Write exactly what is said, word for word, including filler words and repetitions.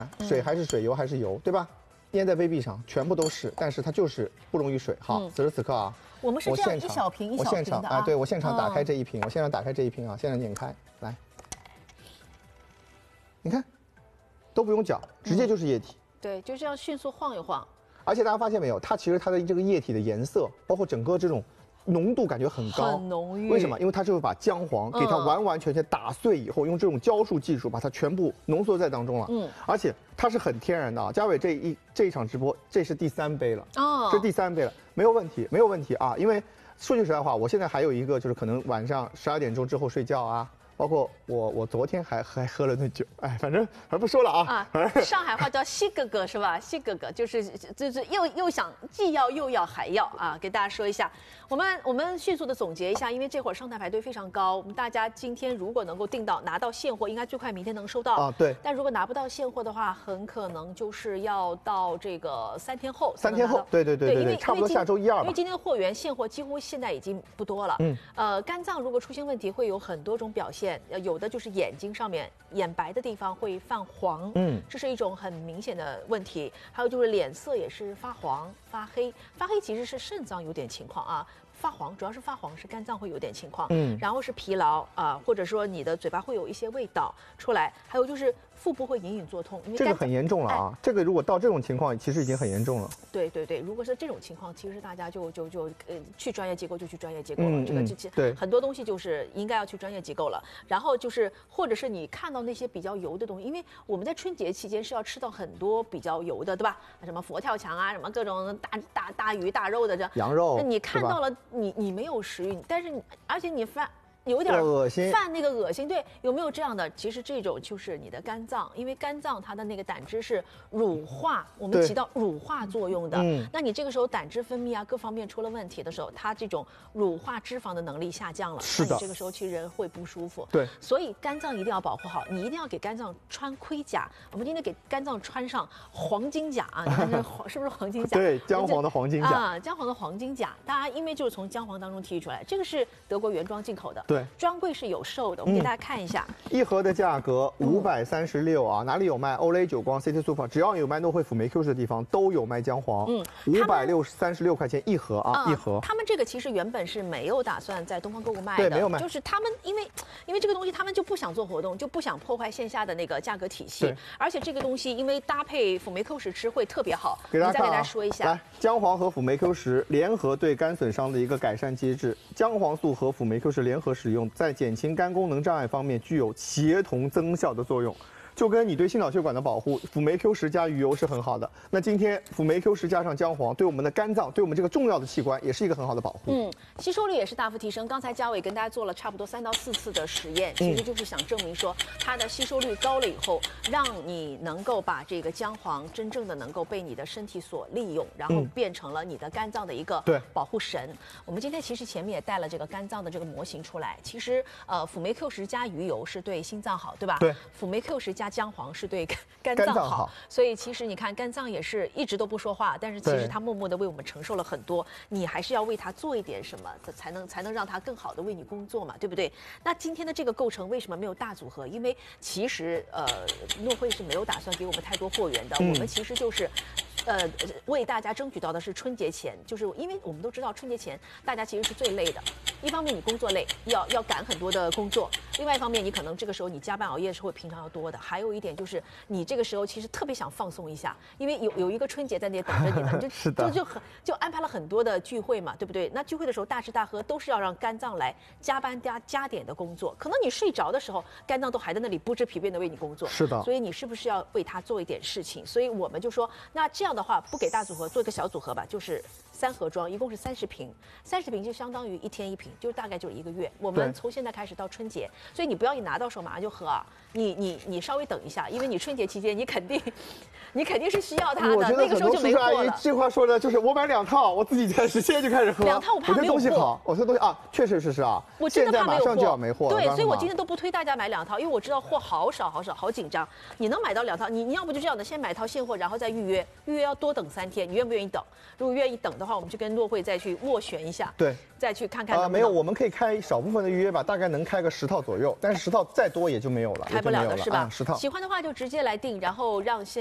水还是水，油还是油，对吧？粘在杯壁上，全部都是，但是它就是不溶于水。好，此时此刻啊， 我们是这样一小瓶一小瓶的啊。 我现场哎，对我现场打开这一瓶，我现场打开这一瓶啊，现场拧开来，你看，都不用搅，直接就是液体。 对，就这样迅速晃一晃。而且大家发现没有，它其实它的这个液体的颜色，包括整个这种浓度感觉很高， 很浓郁。 为什么？因为它就是把姜黄给它完完全全打碎以后，用这种浇筑技术把它全部浓缩在当中了。嗯，而且它是很天然的啊。嘉伟这一这一场直播，这是第三杯了哦，这第三杯了，没有问题，没有问题啊。因为说句实在话，我现在还有一个就是可能晚上十二点钟之后睡觉啊。包括我，我昨天还还喝了顿酒，哎，反正还不说了啊。 啊，上海话叫西哥哥是吧？西哥哥就是就是又又想既要又要还要啊，给大家说一下。我们我们迅速的总结一下，因为这会儿上台排队非常高，我们大家今天如果能够订到拿到现货，应该最快明天能收到啊。对。 但如果拿不到现货的话，很可能就是要到这个三天后。 三天后，对对对对对，差不多下周一二吧。 因为今天货源现货几乎现在已经不多了。嗯。呃，肝脏如果出现问题，会有很多种表现。有的就是眼睛上面眼白的地方会泛黄，嗯，这是一种很明显的问题。还有就是脸色也是发黄、发黑，发黑其实是肾脏有点情况啊。发黄主要是发黄是肝脏会有点情况，嗯，然后是疲劳啊、呃，或者说你的嘴巴会有一些味道出来，还有就是腹部会隐隐作痛，因为这个很严重了啊！哎、这个如果到这种情况，其实已经很严重了。 对对对，如果是这种情况，其实大家就就就呃去专业机构就去专业机构了，嗯、这个这对很多东西就是应该要去专业机构了。然后就是或者是你看到那些比较油的东西，因为我们在春节期间是要吃到很多比较油的，对吧？什么佛跳墙啊，什么各种大大大鱼大肉的这羊肉， 那你看到了。你你没有食欲，但是你而且你犯有点恶心， 犯那个恶心，对，有没有这样的？其实这种就是你的肝脏，因为肝脏它的那个胆汁是乳化，我们起到乳化作用的。嗯，那你这个时候胆汁分泌啊各方面出了问题的时候，它这种乳化脂肪的能力下降了， 是的， 那你这个时候其实人会不舒服。 对， 所以肝脏一定要保护好，你一定要给肝脏穿盔甲。我们今天给肝脏穿上黄金甲啊，你看这黄是不是黄金甲？ 对，姜黄的黄金甲啊，姜黄的黄金甲，大家因为就是从姜黄当中提取出来，这个是德国原装进口的。 对， 专柜是有售的，我们给大家看一下， 嗯、一盒的价格五百三十六啊，哪里有卖？欧蕾、久光、C T Super， 只要有卖诺惠辅酶 Q 十的地方都有卖姜黄。嗯，五百六三十六块钱一盒啊， 嗯、 一盒。 他们这个其实原本是没有打算在东方购物卖的， 对，没有卖， 就是他们因为因为这个东西他们就不想做活动，就不想破坏线下的那个价格体系。而且这个东西因为搭配辅酶 Q 十吃会特别好。 给大家看、啊、 再给大家说一下， 来，姜黄和辅酶 Q 十联合对肝损伤的一个改善机制，姜黄素和辅酶 Q 十联合使用，在减轻肝功能障碍方面具有协同增效的作用。就跟你对心脑血管的保护，辅酶 Q 十加鱼油是很好的。那今天辅酶 Q 十加上姜黄，对我们的肝脏，对我们这个重要的器官，也是一个很好的保护。 嗯，吸收率也是大幅提升。刚才嘉伟跟大家做了差不多三到四次的实验，其实就是想证明说，它的吸收率高了以后，让你能够把这个姜黄真正的能够被你的身体所利用，然后变成了你的肝脏的一个保护神。嗯、我们今天其实前面也带了这个肝脏的这个模型出来。其实呃，辅酶 Q 十加鱼油是对心脏好，对吧？ 对， 辅酶 Q 十加姜黄是对肝脏好， 脏好， 所以其实你看肝脏也是一直都不说话，但是其实它默默的为我们承受了很多，你还是要为它做一点什么，才能才能让它更好的为你工作嘛，对不对？那今天的这个构成为什么没有大组合？因为其实呃，诺惠是没有打算给我们太多货源的，嗯、我们其实就是。呃，为大家争取到的是春节前，就是因为我们都知道春节前大家其实是最累的。一方面你工作累，要要赶很多的工作；另外一方面，你可能这个时候你加班熬夜是会平常要多的。还有一点就是你这个时候其实特别想放松一下，因为有有一个春节在那里等着你呢，就就就很就安排了很多的聚会嘛，对不对？那聚会的时候大吃大喝都是要让肝脏来加班加加点的工作，可能你睡着的时候，肝脏都还在那里不知疲惫的为你工作。 是的， 所以你是不是要为它做一点事情？所以我们就说，那这样的话不给大组合，做一个小组合吧，就是三盒装，一共是三十瓶，三十瓶就相当于一天一瓶，就大概就是一个月。我们从现在开始到春节，所以你不要一拿到手马上就喝啊，你你你稍微等一下，因为你春节期间你肯定你肯定是需要它的，那个时候就没货了。 这话说的就是我买两套，我自己开始现在就开始喝。 两套我怕没有货。 我这东西好，我这东西啊，确实是是啊， 我真的怕没有货， 现在马上就要没货了。 对，所以我今天都不推大家买两套，因为我知道货好少好少，好紧张。你能买到两套，你你要不就这样的，先买套现货，然后再预约，预约要多等三天，你愿不愿意等？如果愿意等的话。 话，我们就跟洛慧再去斡旋一下， 对， 再去看看。 啊，没有，我们可以开少部分的预约吧，大概能开个十套左右，但是十套再多也就没有了， 开不了了是吧？ 十套。 喜欢的话就直接来订，然后让先。